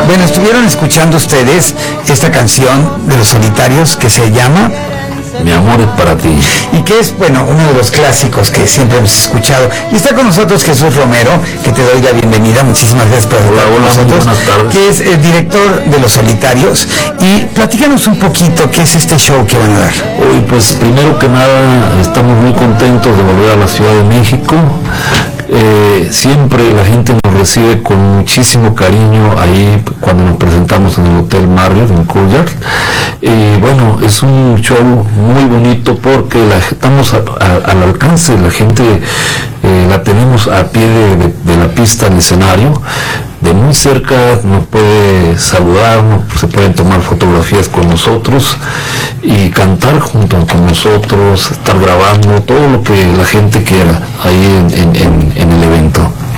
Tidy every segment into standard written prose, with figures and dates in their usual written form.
Bueno, estuvieron escuchando ustedes esta canción de Los Solitarios que se llama Mi amor es para ti. y que es, bueno, uno de los clásicos que siempre hemos escuchado. Y está con nosotros Jesús Romero, que te doy la bienvenida. Muchísimas gracias por estar con nosotros. Buenas tardes. Que es el director de Los Solitarios. Y platícanos un poquito qué es este show que van a dar. Hoy, pues, primero que nada, estamos muy contentos de volver a la Ciudad de México. Siempre la gente nos recibe con muchísimo cariño ahí cuando nos presentamos en el Hotel Marriott en Courtyard. Bueno, es un show muy bonito porque estamos al alcance, la gente la tenemos a pie de la pista en el escenario, de muy cerca nos puede saludar, se pueden tomar fotografías con nosotros y cantar junto con nosotros, estar grabando todo lo que la gente quiera ahí en el evento.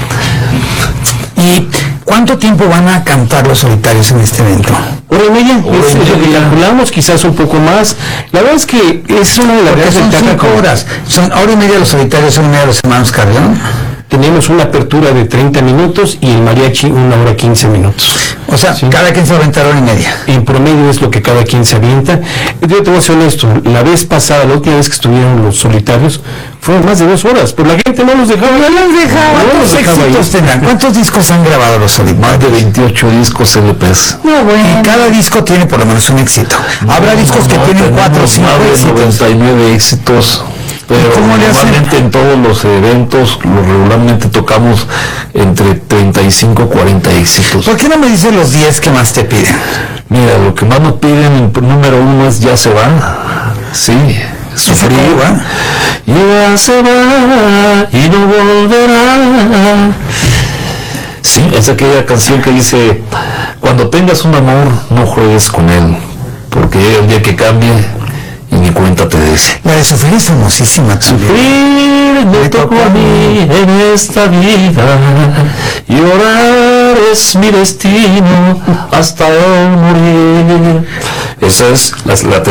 ¿Y cuánto tiempo van a cantar Los Solitarios en este evento? Hora y media, es lo que calculamos, quizás un poco más. La verdad es que es una de las Porque son 5 horas. Son hora y media Los Solitarios, hora y media Los Hermanos Carrión. Tenemos una apertura de 30 minutos y el mariachi 1 hora 15 minutos. O sea, Sí. cada quien se va a aventar hora y media. En promedio es lo que cada quien se avienta. Yo te voy a ser honesto, la vez pasada, la última vez que estuvieron Los Solitarios, fueron más de 2 horas, pero la gente no los dejaba. No los dejaba. ¿Cuántos éxitos tendrán? ¿Cuántos discos han grabado Los Más Solitarios? de 28 discos LPs. No, bueno. Y cada disco tiene por lo menos un éxito. Habrá discos que tienen 4 o 5 más de éxitos. 99 éxitos. Pero ¿Cómo le hacen? normalmente en todos los eventos, regularmente tocamos entre 35 y 40 éxitos. ¿Por qué no me dices los 10 que más te piden? Mira, lo que más nos piden, el número 1 es Ya se va. Sí, Sufrir. ¿Va? Ya se va y no volverá. Sí, es aquella canción que dice, cuando tengas un amor, no juegues con él, porque llega el día que cambie y ni cuenta te des. La de Sufrir es famosísima también. Sufrir me tocó a mí en esta vida, llorar es mi destino hasta morir. Esa es la